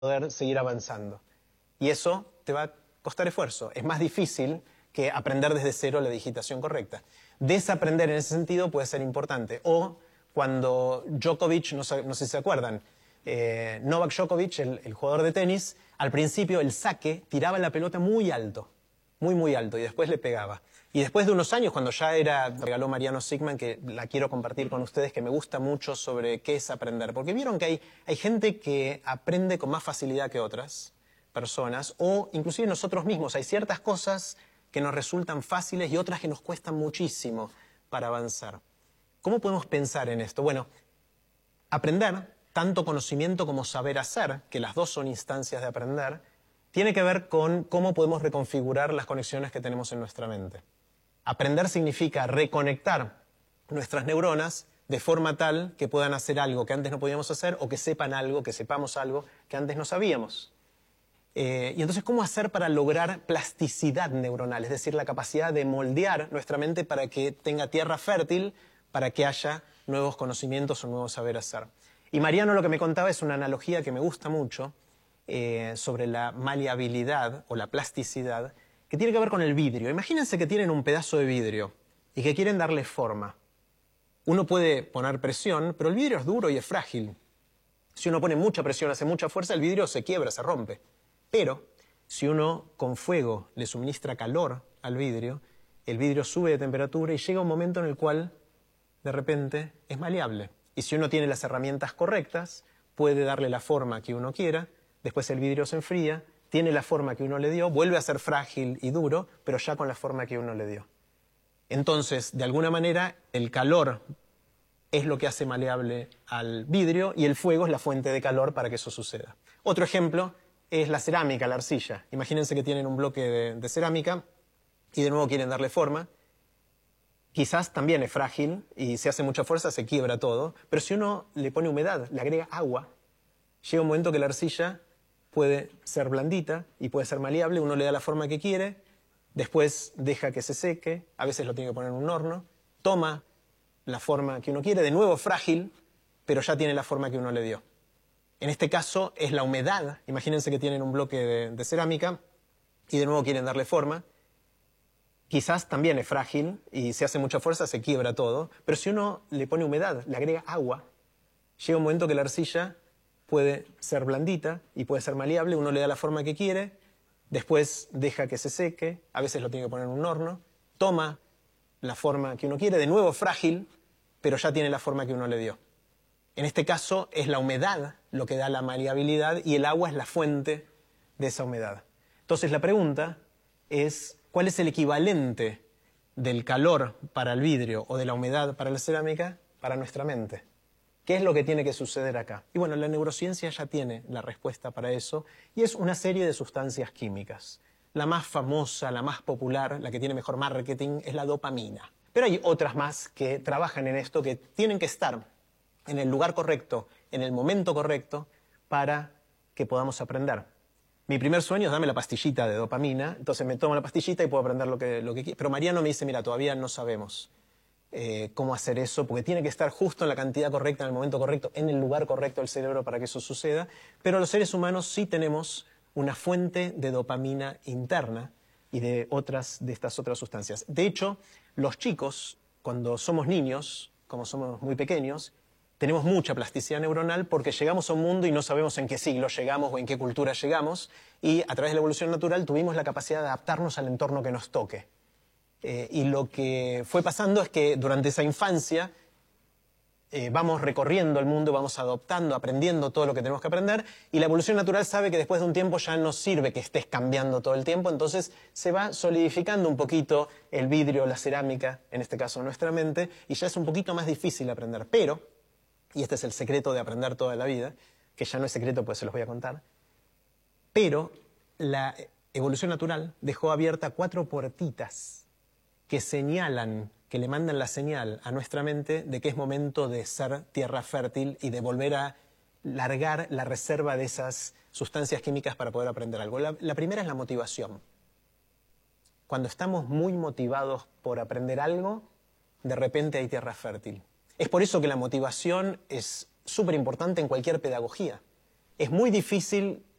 poder seguir avanzando. Y eso te va a costar esfuerzo. Es más difícil que aprender desde cero la digitación correcta. Desaprender en ese sentido puede ser importante. O cuando Djokovic, no sé si se acuerdan, Novak Djokovic, el jugador de tenis, al principio el saque tiraba la pelota muy alto, muy alto, y después le pegaba. Y después de unos años, cuando ya regaló Mariano Sigman, que la quiero compartir con ustedes, que me gusta mucho sobre qué es aprender. Porque vieron que hay gente que aprende con más facilidad que otras personas, o inclusive nosotros mismos. Hay ciertas cosas que nos resultan fáciles y otras que nos cuestan muchísimo para avanzar. ¿Cómo podemos pensar en esto? Bueno, aprender, tanto conocimiento como saber hacer, que las dos son instancias de aprender, tiene que ver con cómo podemos reconfigurar las conexiones que tenemos en nuestra mente. Aprender significa reconectar nuestras neuronas de forma tal que puedan hacer algo que antes no podíamos hacer o que sepan algo, que sepamos algo que antes no sabíamos. Y entonces, ¿cómo hacer para lograr plasticidad neuronal? Es decir, la capacidad de moldear nuestra mente para que tenga tierra fértil, para que haya nuevos conocimientos o nuevo saber hacer. Y Mariano lo que me contaba es una analogía que me gusta mucho sobre la maleabilidad o la plasticidad, que tiene que ver con el vidrio. Imagínense que tienen un pedazo de vidrio y que quieren darle forma. Uno puede poner presión, pero el vidrio es duro y es frágil. Si uno pone mucha presión, hace mucha fuerza, el vidrio se quiebra, se rompe. Pero si uno con fuego le suministra calor al vidrio, el vidrio sube de temperatura y llega un momento en el cual de repente es maleable. Y si uno tiene las herramientas correctas, puede darle la forma que uno quiera, después el vidrio se enfría, tiene la forma que uno le dio, vuelve a ser frágil y duro, pero ya con la forma que uno le dio. Entonces, de alguna manera, el calor es lo que hace maleable al vidrio y el fuego es la fuente de calor para que eso suceda. Otro ejemplo es la cerámica, la arcilla. Imagínense que tienen un bloque de cerámica y de nuevo quieren darle forma. Quizás también es frágil y si hace mucha fuerza se quiebra todo, pero si uno le pone humedad, le agrega agua, llega un momento que la arcilla puede ser blandita y puede ser maleable, uno le da la forma que quiere, después deja que se seque, a veces lo tiene que poner en un horno, toma la forma que uno quiere, de nuevo frágil, pero ya tiene la forma que uno le dio. En este caso es la humedad, imagínense que tienen un bloque de cerámica y de nuevo quieren darle forma. Quizás también es frágil y si hace mucha fuerza se quiebra todo, pero si uno le pone humedad, le agrega agua, llega un momento que la arcilla puede ser blandita y puede ser maleable, uno le da la forma que quiere, después deja que se seque, a veces lo tiene que poner en un horno, toma la forma que uno quiere, de nuevo frágil, pero ya tiene la forma que uno le dio. En este caso es la humedad lo que da la maleabilidad y el agua es la fuente de esa humedad. Entonces la pregunta es, ¿cuál es el equivalente del calor para el vidrio o de la humedad para la cerámica para nuestra mente? ¿Qué es lo que tiene que suceder acá? Y bueno, la neurociencia ya tiene la respuesta para eso y es una serie de sustancias químicas. La más famosa, la más popular, la que tiene mejor marketing es la dopamina. Pero hay otras más que trabajan en esto, que tienen que estar en el lugar correcto, en el momento correcto, para que podamos aprender. Mi primer sueño es darme la pastillita de dopamina, entonces me tomo la pastillita y puedo aprender lo que quiero. Pero Mariano me dice, mira, todavía no sabemos cómo hacer eso, porque tiene que estar justo en la cantidad correcta, en el momento correcto, en el lugar correcto del cerebro para que eso suceda. Pero los seres humanos sí tenemos una fuente de dopamina interna y de estas otras sustancias. De hecho, los chicos, cuando somos niños, como somos muy pequeños, tenemos mucha plasticidad neuronal porque llegamos a un mundo y no sabemos en qué siglo llegamos o en qué cultura llegamos y a través de la evolución natural tuvimos la capacidad de adaptarnos al entorno que nos toque. Y lo que fue pasando es que durante esa infancia vamos recorriendo el mundo, vamos adoptando, aprendiendo todo lo que tenemos que aprender y la evolución natural sabe que después de un tiempo ya no sirve que estés cambiando todo el tiempo, entonces se va solidificando un poquito el vidrio, la cerámica, en este caso nuestra mente, y ya es un poquito más difícil aprender. Pero, y este es el secreto de aprender toda la vida, que ya no es secreto pues se los voy a contar, pero la evolución natural dejó abierta 4 puertitas que señalan, que le mandan la señal a nuestra mente de que es momento de ser tierra fértil y de volver a largar la reserva de esas sustancias químicas para poder aprender algo. La primera es la motivación. Cuando estamos muy motivados por aprender algo, de repente hay tierra fértil. Es por eso que la motivación es súper importante en cualquier pedagogía. es muy difícil